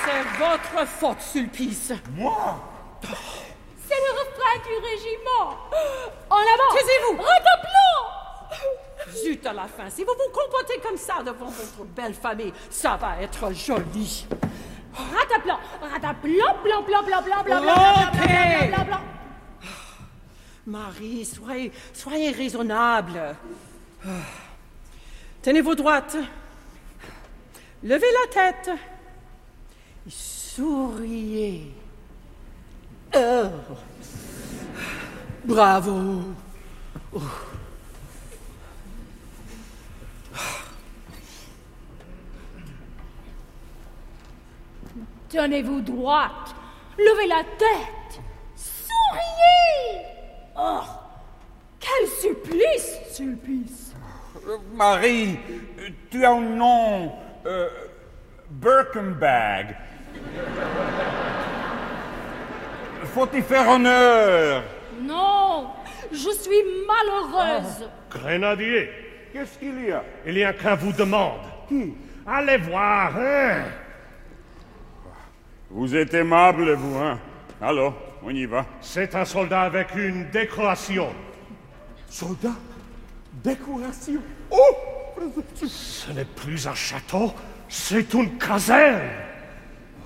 C'est votre faute, Sulpice. Moi? C'est le refrain du régiment. En avant. Taisez-vous. Redoublons. Zut à la fin, si vous vous comportez comme ça devant votre belle famille, ça va être joli. Rataplan, rataplan, blanc, blanc, blanc, blanc, blanc, blanc, Ok. blanc, blanc, blanc. Marie, soyez raisonnable. Tenez-vous droite. Levez la tête. Souriez. Bravo. Tenez-vous droite. Levez la tête. Souriez. Oh, quel supplice, Sulpice. Marie, tu as un nom... Birkenbag. Faut y faire honneur. Non, je suis malheureuse. Grenadier, Qu'est-ce qu'il y a? il y a qu'un vous demande. Qui? Allez voir, hein? Vous êtes aimable, vous, hein? Alors, on y va. C'est un soldat avec une décoration. Soldat? Décoration? Oh! Ce n'est plus un château, c'est une caserne.